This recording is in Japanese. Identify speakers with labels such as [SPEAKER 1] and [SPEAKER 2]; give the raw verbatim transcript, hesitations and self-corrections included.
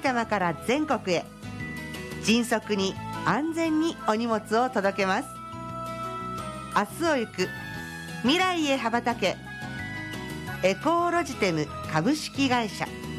[SPEAKER 1] 様から全国へ迅速に安全にお荷物を届けます。明日を行く未来へ羽ばたけ。エコーロジテム株式会社。